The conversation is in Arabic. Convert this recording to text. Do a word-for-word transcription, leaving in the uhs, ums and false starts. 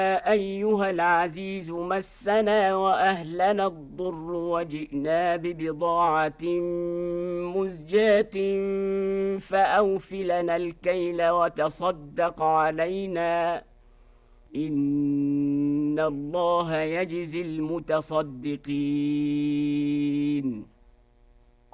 أيها العزيز مسنا وأهلنا الضر وجئنا ببضاعة مزجاة فأوف لنا الكيل وتصدق علينا إن الله يجزي المتصدقين